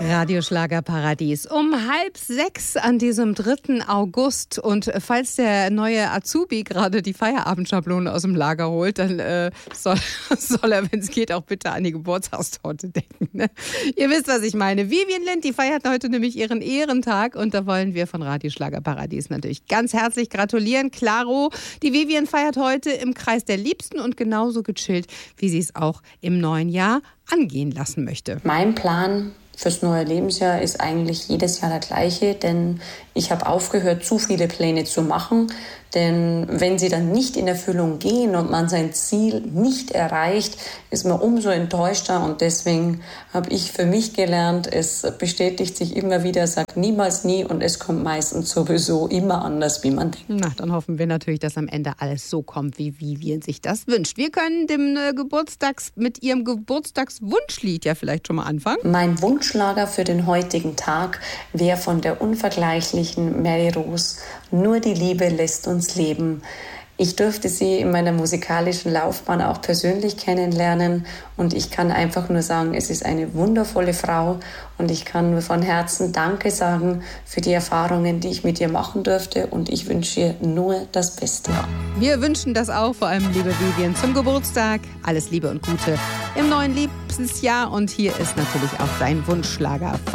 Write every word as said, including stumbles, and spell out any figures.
Radioschlager Paradies um halb sechs an diesem dritten August. Und falls der neue Azubi gerade die Feierabendschablone aus dem Lager holt, dann äh, soll, soll er, wenn es geht, auch bitte an die Geburtstagstorte denken. Ne? Ihr wisst, was ich meine. Vivien Lind, die feiert heute nämlich ihren Ehrentag und da wollen wir von Radioschlager Paradies natürlich ganz herzlich gratulieren. Klaro, die Vivien feiert heute im Kreis der Liebsten und genauso gechillt, wie sie es auch im neuen Jahr angehen lassen möchte. Mein Plan fürs neue Lebensjahr ist eigentlich jedes Jahr der gleiche, denn ich habe aufgehört, zu viele Pläne zu machen. Denn wenn sie dann nicht in Erfüllung gehen und man sein Ziel nicht erreicht, ist man umso enttäuschter. Und deswegen habe ich für mich gelernt, es bestätigt sich immer wieder, sag niemals nie und es kommt meistens sowieso immer anders, wie man denkt. Na, dann hoffen wir natürlich, dass am Ende alles so kommt, wie Vivien sich das wünscht. Wir können dem äh, Geburtstags mit ihrem Geburtstagswunschlied ja vielleicht schon mal anfangen. Mein Wunschschlager für den heutigen Tag wäre von der unvergleichlichen Mary Rose, Nur die Liebe lässt uns leben. Ich durfte sie in meiner musikalischen Laufbahn auch persönlich kennenlernen und ich kann einfach nur sagen, es ist eine wundervolle Frau und ich kann nur von Herzen Danke sagen für die Erfahrungen, die ich mit ihr machen durfte und ich wünsche ihr nur das Beste. Wir wünschen das auch, vor allem liebe Vivien, zum Geburtstag. Alles Liebe und Gute im neuen Lebensjahr und hier ist natürlich auch dein Wunschschlager.